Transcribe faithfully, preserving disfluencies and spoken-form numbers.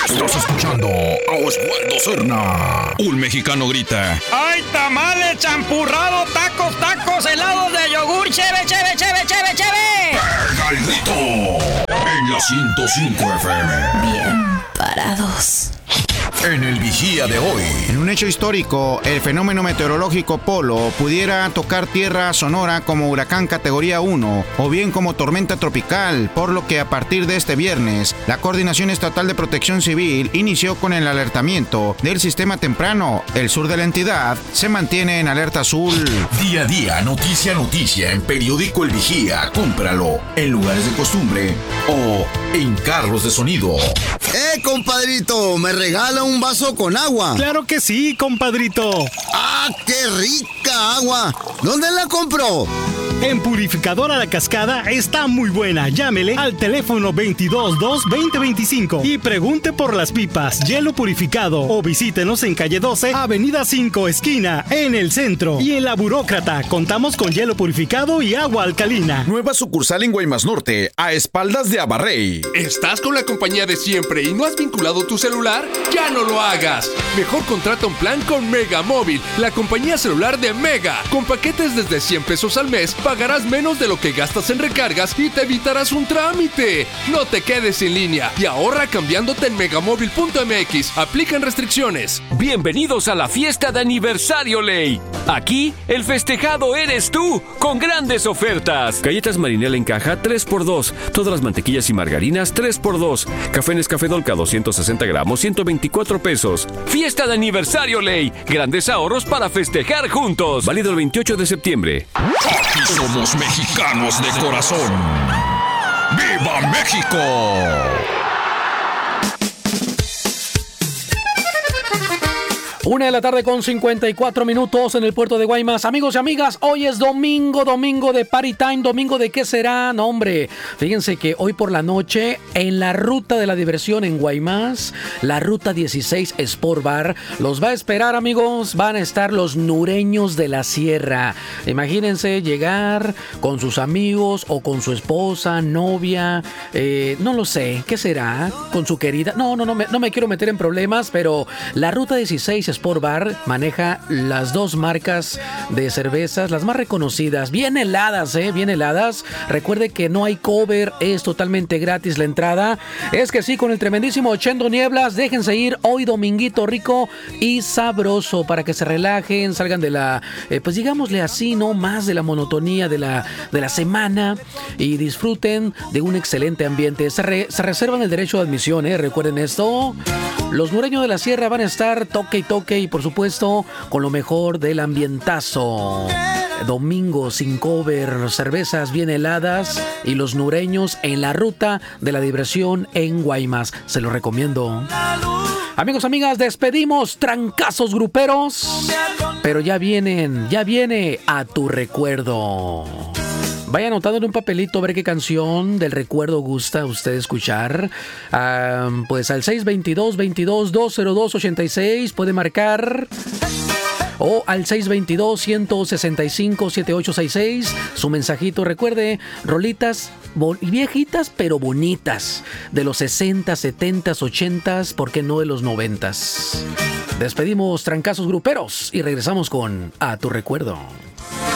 Estás escuchando a Osvaldo Serna. Un mexicano grita: ¡ay, tamales, champurrado, tacos, tacos, helados de yogur, cheve, cheve, cheve, cheve, cheve! ¡Pega el grito! En la ciento cinco F M. Bien parados. En el Vigía de hoy. En un hecho histórico, el fenómeno meteorológico Polo pudiera tocar tierra sonora como huracán categoría uno o bien como tormenta tropical, por lo que a partir de este viernes, la Coordinación Estatal de Protección Civil inició con el alertamiento del sistema temprano. El sur de la entidad se mantiene en alerta azul. Día a día, noticia a noticia, en Periódico El Vigía. Cómpralo en lugares de costumbre o en carros de sonido. ¡Eh, compadrito! ¿Me regala un vaso con agua? ¡Claro que sí, compadrito! ¡Ah, qué rica agua! ¿Dónde la compró? En Purificadora La Cascada está muy buena. Llámele al teléfono veintidós dos veinte veinticinco y pregunte por las pipas, hielo purificado, o visítenos en calle doce, avenida cinco, esquina, en el centro. Y en La Burócrata contamos con hielo purificado y agua alcalina. Nueva sucursal en Guaymas Norte, a espaldas de Abarrey. ¿Estás con la compañía de siempre y no has vinculado tu celular? ¡Ya no lo hagas! Mejor contrata un plan con Mega Móvil, la compañía celular de Mega. Con paquetes desde cien pesos al mes, pagarás menos de lo que gastas en recargas y te evitarás un trámite. No te quedes sin línea y ahorra cambiándote en megamóvil punto m x. Aplican restricciones. Bienvenidos a la fiesta de aniversario Ley. Aquí, el festejado eres tú, con grandes ofertas. Galletas Marinela en caja, tres por dos. Todas las mantequillas y margarinas, tres por dos. Café Nescafé Dolca, doscientos sesenta gramos, ciento veinticuatro pesos. Fiesta de aniversario Ley. Grandes ahorros para festejar juntos. Válido el veintiocho de septiembre. Aquí somos mexicanos de corazón. ¡Viva México! Una de la tarde con cincuenta y cuatro minutos en el puerto de Guaymas. Amigos y amigas, hoy es domingo, domingo de Party Time. ¿Domingo de qué será? No, hombre, fíjense que hoy por la noche, en la ruta de la diversión en Guaymas, la ruta dieciséis Sport Bar, los va a esperar, amigos. Van a estar los nureños de la sierra. Imagínense llegar con sus amigos o con su esposa, novia, eh, no lo sé, ¿qué será? Con su querida. No, no, no me, no me quiero meter en problemas, pero la ruta dieciséis Sport Bar maneja las dos marcas de cervezas, las más reconocidas, bien heladas, eh, bien heladas. Recuerde que no hay cover, es totalmente gratis la entrada. Es que sí, con el tremendísimo Chendo Nieblas, déjense ir hoy dominguito rico y sabroso para que se relajen, salgan de la, eh, pues digámosle así, no más de la monotonía de la, de la semana y disfruten de un excelente ambiente. Se, re, se reservan el derecho de admisión, eh, recuerden esto. Los nureños de la sierra van a estar toque y toque y por supuesto con lo mejor del ambientazo. Domingo sin cover, cervezas bien heladas y los nureños en la ruta de la diversión en Guaymas. Se lo recomiendo. Amigos, amigas, despedimos trancazos gruperos, pero ya vienen, ya viene A Tu Recuerdo. Vaya anotando en un papelito a ver qué canción del recuerdo gusta a usted escuchar. Um, pues al seis veintidós, veintidós, doscientos dos, ochenta y seis puede marcar. O al seis veintidós, ciento sesenta y cinco, setenta y ocho sesenta y seis. Su mensajito, recuerde, rolitas bo- viejitas pero bonitas. De los sesenta, setenta, ochenta, ¿por qué no de los noventa? Despedimos trancazos gruperos y regresamos con A Tu Recuerdo.